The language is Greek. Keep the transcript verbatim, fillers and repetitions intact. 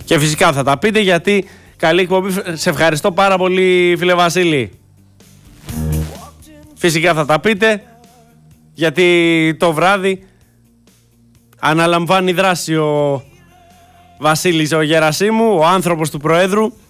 Και φυσικά θα τα πείτε, γιατί καλή εκπομπή. Σε ευχαριστώ πάρα πολύ, φίλε Βασίλη. Φυσικά θα τα πείτε, γιατί το βράδυ αναλαμβάνει δράση ο Βασίλης ο Γερασίμου, ο άνθρωπος του Προέδρου.